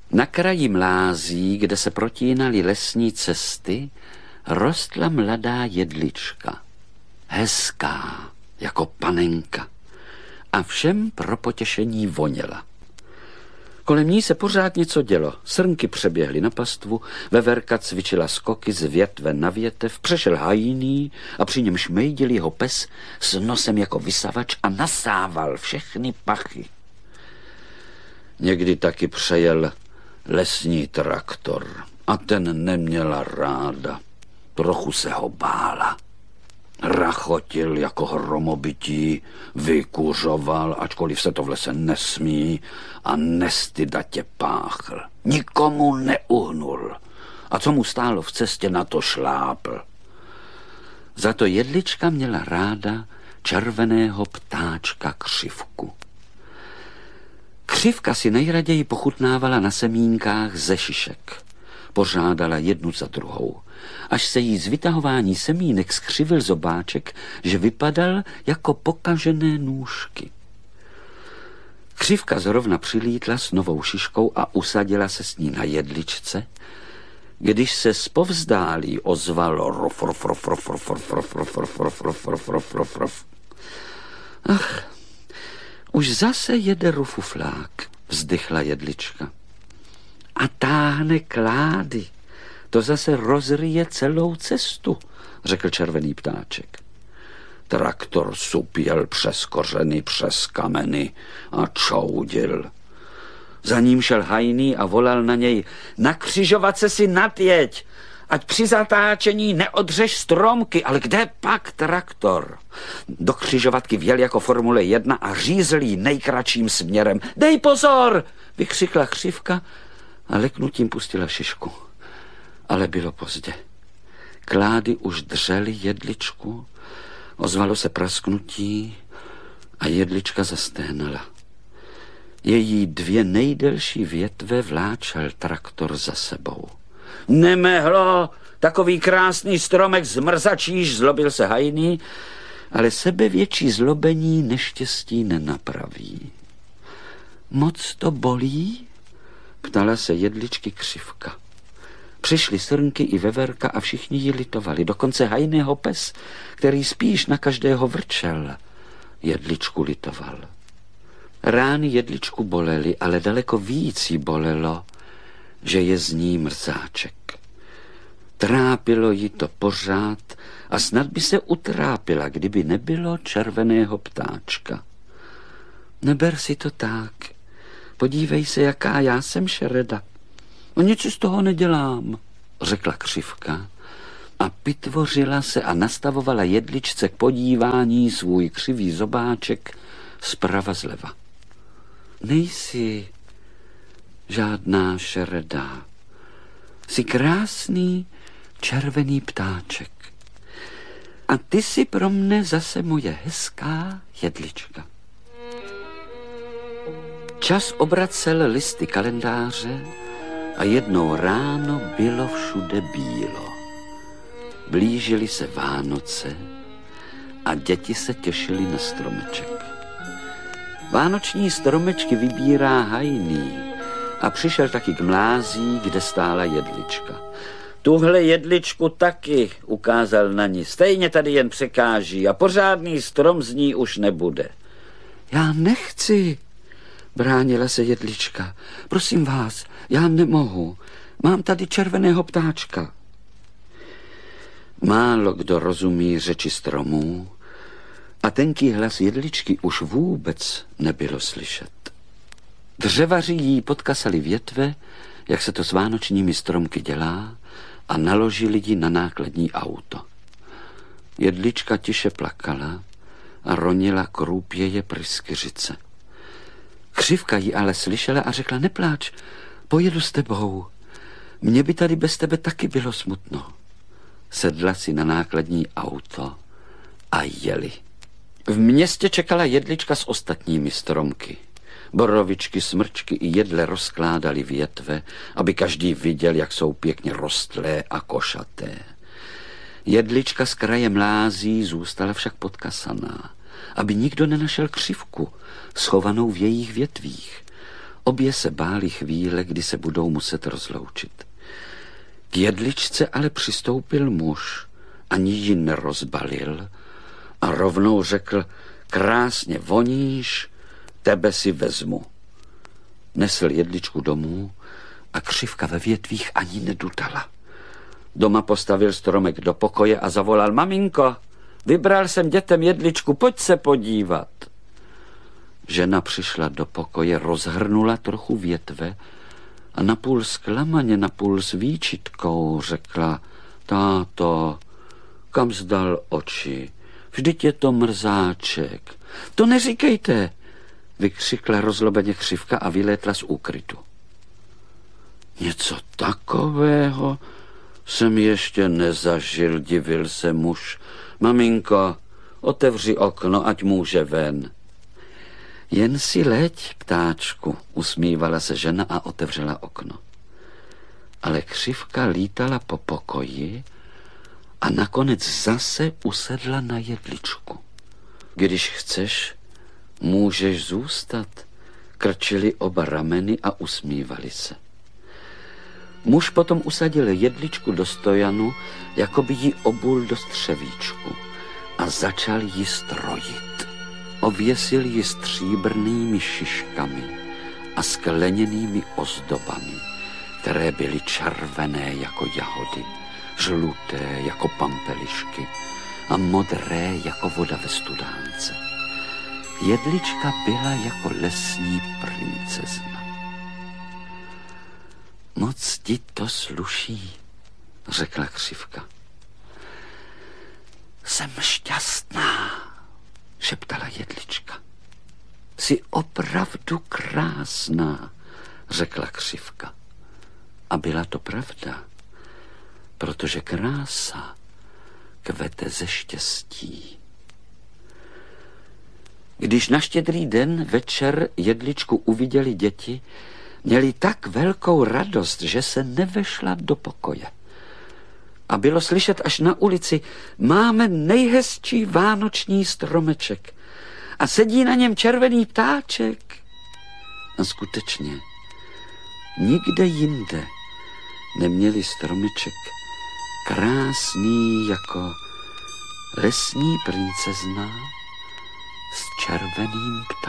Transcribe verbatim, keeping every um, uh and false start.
Na kraji mlází, kde se protínaly lesní cesty, rostla mladá jedlička. Hezká, jako panenka. A všem pro potěšení voněla. Kolem ní se pořád něco dělo. Srnky přeběhly na pastvu, veverka cvičila skoky z větve na větev, přešel hajný a při něm šmejdil jeho pes s nosem jako vysavač a nasával všechny pachy. Někdy taky přejel lesní traktor a ten neměla ráda. Trochu se ho bála. Rachotil jako hromobytí, vykuřoval, ačkoliv se to v lese nesmí, a nestydatě páchl. Nikomu neuhnul. A co mu stálo v cestě, na to šlápl. Za to jedlička měla ráda červeného ptáčka Křivku. Křivka si nejraději pochutnávala na semínkách ze šišek. Pořádala jednu za druhou, až se jí z vytahování semínek skřivil zobáček, že vypadal jako pokažené nůžky. Křivka zrovna přilítla s novou šiškou a usadila se s ní na jedličce, když se zpovzdálí ozvalo rof, rof, rof, rof, rof, rof, rof, rof, rof, rof, rof, rof, rof, rof, rof. Ach, už zase jede rufuflák, vzdychla jedlička. A táhne klády. To zase rozryje celou cestu, řekl červený ptáček. Traktor supěl přes kořeny, přes kameny a čoudil. Za ním šel hajný a volal na něj: na křižovatce si nadjeď, ať při zatáčení neodřeš stromky, ale kde pak traktor? Do křižovatky vjel jako Formule jedna a řízl jí nejkratším směrem. Dej pozor, vykřikla Křivka a leknutím pustila šišku. Ale bylo pozdě. Klády už dřely jedličku, ozvalo se prasknutí a jedlička zasténala. Její dvě nejdelší větve vláčel traktor za sebou. Nemehlo, takový krásný stromek zmrzačíš, zlobil se hajný, ale sebevětší zlobení neštěstí nenapraví. Moc to bolí? Ptala se jedličky Křivka. Přišly srnky i veverka a všichni ji litovali, dokonce hajného pes, který spíš na každého vrčel, jedličku litoval. Rány jedličku bolely, ale daleko víc jí bolelo, že je z ní mrzáček. Trápilo jí to pořád a snad by se utrápila, kdyby nebylo červeného ptáčka. Neber si to tak. Podívej se, jaká já jsem šereda. O nic z toho nedělám, řekla Křivka a pitvořila se a nastavovala jedličce k podívání svůj křivý zobáček zprava zleva. Nejsi žádná šereda. Jsi krásný červený ptáček. A ty jsi pro mne zase moje hezká jedlička. Čas obracel listy kalendáře a jednou ráno bylo všude bílo. Blížily se Vánoce a děti se těšily na stromeček. Vánoční stromečky vybírá hajný a přišel taky k mlází, kde stála jedlička. Tuhle jedličku taky, ukázal na ní. Stejně tady jen překáží a pořádný strom z ní už nebude. Já nechci, bránila se jedlička. Prosím vás, já nemohu. Mám tady červeného ptáčka. Málo kdo rozumí řeči stromů a tenký hlas jedličky už vůbec nebylo slyšet. Dřevaři jí podkasali větve, jak se to s vánočními stromky dělá, a naložili ji na nákladní auto. Jedlička tiše plakala a ronila krůpěje pryskyřice. Křivka ji ale slyšela a řekla: nepláč, pojedu s tebou. Mně by tady bez tebe taky bylo smutno. Sedla si na nákladní auto a jeli. V městě čekala jedlička s ostatními stromky. Borovičky, smrčky i jedle rozkládali větve, aby každý viděl, jak jsou pěkně rostlé a košaté. Jedlička z kraje mlází zůstala však podkasaná, aby nikdo nenašel Křivku schovanou v jejich větvích. Obě se báli chvíle, kdy se budou muset rozloučit. K jedličce ale přistoupil muž, ani ji nerozbalil a rovnou řekl: krásně voníš, tebe si vezmu. Nesl jedličku domů a Křivka ve větvích ani nedutala. Doma postavil stromek do pokoje a zavolal: maminko, vybral jsem dětem jedličku, pojď se podívat. Žena přišla do pokoje, rozhrnula trochu větve a napůl zklamaně, napůl s výčitkou řekla: táto, kam zdal oči? Vždyť je to mrzáček. To neříkejte, vykřikla rozlobeně Křivka a vylétla z úkrytu. Něco takového jsem ještě nezažil, divil se muž. Maminko, otevři okno, ať může ven. Jen si leď, ptáčku, usmívala se žena a otevřela okno. Ale Křivka lítala po pokoji a nakonec zase usedla na jedličku. Když chceš, můžeš zůstat, krčili oba rameny a usmívali se. Muž potom usadil jedličku do stojanu, jako by ji obul do střevíčku a začal ji strojit. Ověsil ji stříbrnými šiškami a skleněnými ozdobami, které byly červené jako jahody, žluté jako pampelišky a modré jako voda ve studánce. Jedlička byla jako lesní princezna. Moc ti to sluší, řekla Křivka. Jsem šťastná, šeptala jedlička. Jsi opravdu krásná, řekla Křivka. A byla to pravda, protože krása kvete ze štěstí. Když na Štědrý den večer jedličku uviděli děti, měli tak velkou radost, že se nevešla do pokoje. A bylo slyšet až na ulici: máme nejhezčí vánoční stromeček a sedí na něm červený ptáček. A skutečně, nikde jinde neměli stromeček krásný jako lesní princezna s červeným ptáčkem.